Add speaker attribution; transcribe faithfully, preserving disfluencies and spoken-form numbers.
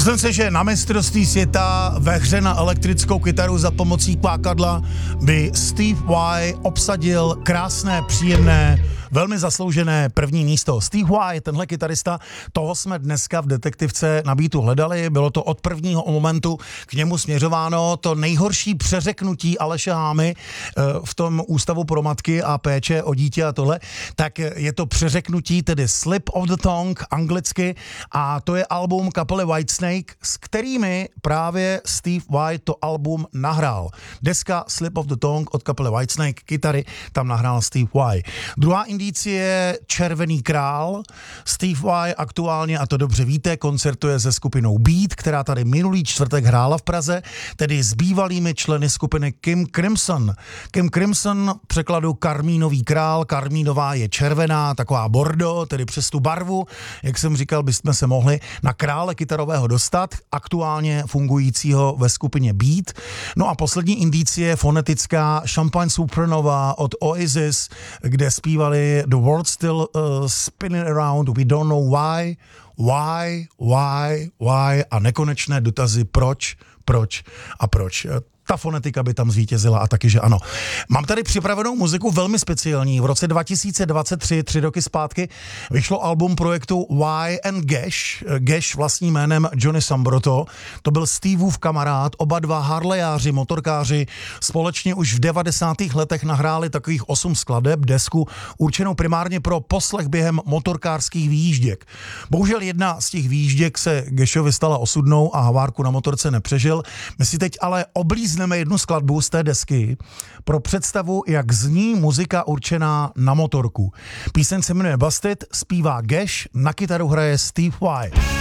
Speaker 1: Myslím si, že na mistrovství světa ve hře na elektrickou kytaru za pomocí kvákadla by Steve Vai obsadil krásné, příjemné, velmi zasloužené první místo. Steve Vai, tenhle kytarista, toho jsme dneska v Detektivce na Beatu hledali, bylo to od prvního momentu k němu směřováno, to nejhorší přeřeknutí Aleše Hámy v tom Ústavu pro matky a péče o dítě a tohle, tak je to přeřeknutí, tedy Slip of the Tongue anglicky, a to je album kapely Whitesnake, s kterými právě Steve Vai to album nahrál. Deska Slip of the Tongue od kapely Whitesnake, kytary tam nahrál Steve Vai. Druhá indicie Červený král. Steve Vai aktuálně, a to dobře víte, koncertuje se skupinou Beat, která tady minulý čtvrtek hrála v Praze, tedy s bývalými členy skupiny Kim Crimson. Kim Crimson, v překladu Karmínový král, karmínová je červená, taková bordo, tedy přes tu barvu, jak jsem říkal, bychom se mohli na krále kytarového dostat, aktuálně fungujícího ve skupině Beat. No a poslední indicie fonetická Champagne Supernova od Oasis, kde zpívali The World Still uh, Spinning Around, We Don't Know Why, Why, Why, Why a nekonečné dotazy proč, proč a proč. Ta fonetika by tam zvítězila a taky, že ano. Mám tady připravenou muziku velmi speciální. V roce dva tisíce dvacet tři, tři roky zpátky, vyšlo album projektu Y and Gash, Gash vlastním jménem Johnny Sambroto. To byl Steveův kamarád, oba dva harlejáři, motorkáři, společně už v devadesátých letech nahráli takových osm skladeb, desku určenou primárně pro poslech během motorkářských výjížděk. Bohužel jedna z těch výjížděk se Gashovi stala osudnou a havárku na motorce nepřežil. My si teď ale oblíz Vezmeme jednu skladbu z té desky pro představu, jak zní muzika určená na motorku. Píseň se jmenuje Busted, zpívá Gash, na kytaru hraje Steve Vai.